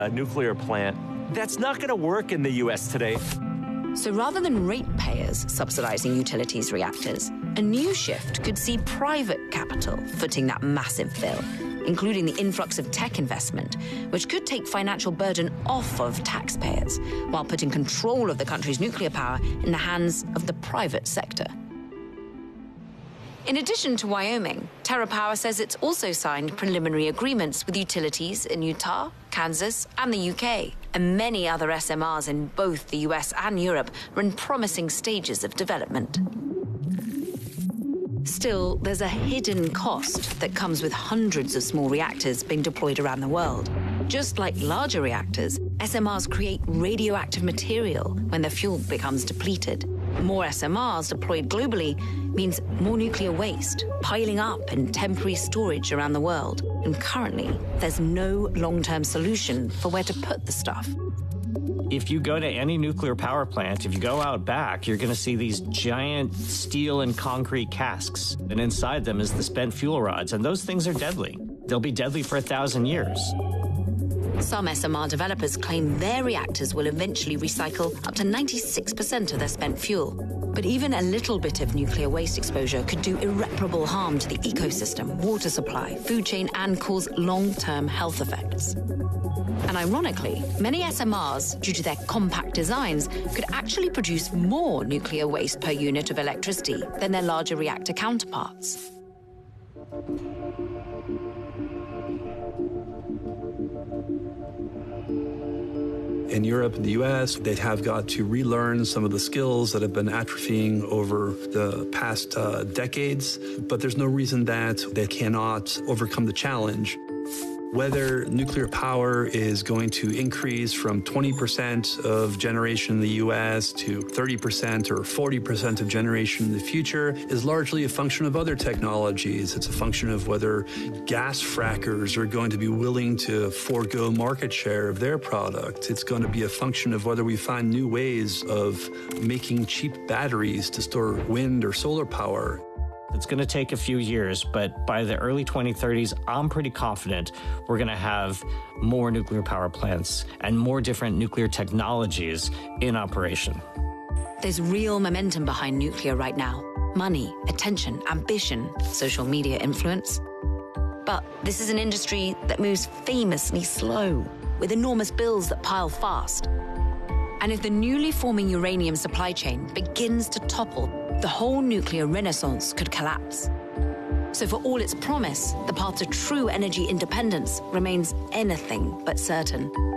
a nuclear plant. That's not going to work in the U.S. today. So rather than ratepayers subsidizing utilities reactors, a new shift could see private capital footing that massive bill, including the influx of tech investment, which could take financial burden off of taxpayers while putting control of the country's nuclear power in the hands of the private sector. In addition to Wyoming, TerraPower says it's also signed preliminary agreements with utilities in Utah, Kansas, and the UK, and many other SMRs in both the US and Europe are in promising stages of development. Still, there's a hidden cost that comes with hundreds of small reactors being deployed around the world. Just like larger reactors, SMRs create radioactive material when the fuel becomes depleted. More SMRs deployed globally means more nuclear waste piling up in temporary storage around the world. And currently, there's no long-term solution for where to put the stuff. If you go to any nuclear power plant, if you go out back, you're going to see these giant steel and concrete casks. And inside them is the spent fuel rods. And those things are deadly. They'll be deadly for 1,000 years. Some SMR developers claim their reactors will eventually recycle up to 96% of their spent fuel. But even a little bit of nuclear waste exposure could do irreparable harm to the ecosystem, water supply, food chain, and cause long-term health effects. And ironically, many SMRs, due to their compact designs, could actually produce more nuclear waste per unit of electricity than their larger reactor counterparts. In Europe and the US, they have got to relearn some of the skills that have been atrophying over the past decades, but there's no reason that they cannot overcome the challenge. Whether nuclear power is going to increase from 20% of generation in the US to 30% or 40% of generation in the future is largely a function of other technologies. It's a function of whether gas frackers are going to be willing to forego market share of their product. It's going to be a function of whether we find new ways of making cheap batteries to store wind or solar power. It's going to take a few years, but by the early 2030s, I'm pretty confident we're going to have more nuclear power plants and more different nuclear technologies in operation. There's real momentum behind nuclear right now. Money, attention, ambition, social media influence. But this is an industry that moves famously slow, with enormous bills that pile fast. And if the newly forming uranium supply chain begins to topple, the whole nuclear renaissance could collapse. So for all its promise, the path to true energy independence remains anything but certain.